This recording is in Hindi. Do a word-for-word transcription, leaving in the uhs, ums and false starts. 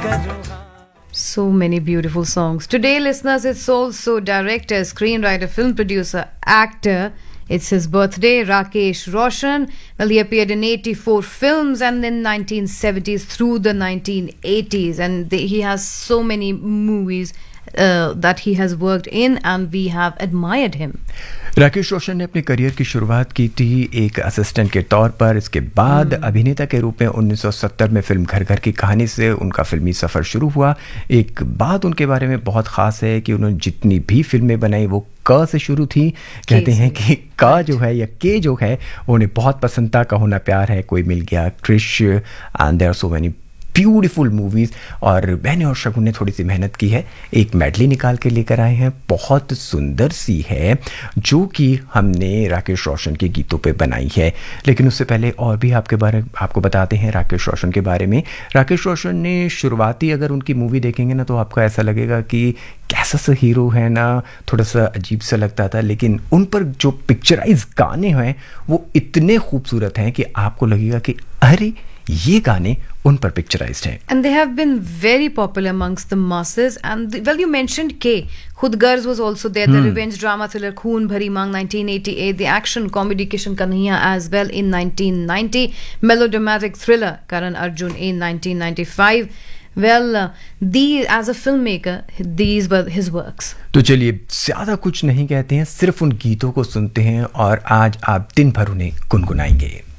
करूं. So many beautiful songs. Today, listeners, it's also director, screenwriter, film producer, actor. It's his birthday, Rakesh Roshan. Well, he appeared in eighty-four films and in nineteen seventies through the nineteen eighties. And the, he has so many movies uh, that he has worked in, and we have admired him. Rakesh Roshan ने अपने करियर की शुरुआत की थी एक असिस्टेंट के तौर पर. इसके बाद अभिनेता के रूप में उन्नीस सौ सत्तर में फिल्म घर घर की कहानी से उनका फिल्मी सफ़र शुरू हुआ. एक बात उनके बारे में बहुत ख़ास है कि उन्होंने जितनी भी फिल्में बनाई वो क से शुरू थी. कहते हैं कि का जो है या के जो है उन्हें बहुत पसंद था. का होना प्यार है, कोई मिल गया, Krrish, and there are so many beautiful movies. और मैंने और शगुन ने थोड़ी सी मेहनत की है, एक मेडली निकाल के लेकर आए हैं, बहुत सुंदर सी है, जो कि हमने राकेश रोशन के गीतों पे बनाई है. लेकिन उससे पहले और भी आपके बारे आपको बताते हैं राकेश रोशन के बारे में. राकेश रोशन ने शुरुआती अगर उनकी मूवी देखेंगे ना तो आपको ऐसा लगेगा कि कैसा सा हीरो है ना, थोड़ा सा अजीब सा लगता था. लेकिन उन पर जो पिक्चराइज गाने हैं वो इतने खूबसूरत हैं कि आपको लगेगा कि अरे ये गाने उन पर पिक्चराइज्ड हैं. And they have been very popular amongst the masses. And the, well, you mentioned K. Khud Garz was also there. The revenge drama thriller Khoon Bhari Maang nineteen eighty-eight. The action comedy Kishan Kanhaiya as well in nineteen ninety. Melodramatic thriller Karan Arjun in nineteen ninety-five. Well, uh, the as a filmmaker, these were his works. तो चलिए ज़्यादा कुछ नहीं कहते हैं, सिर्फ उन गीतों को सुनते हैं और आज आप दिन भर उन्हें गुनगुनाएंगे.